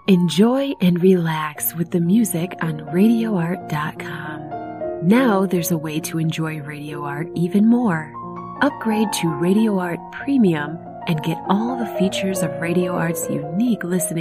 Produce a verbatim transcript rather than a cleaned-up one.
Enjoy and relax with the music on radio art dot com. Now there's a way to enjoy Radio Art even more. Upgrade to Radio Art Premium and get all the features of Radio Art's unique listening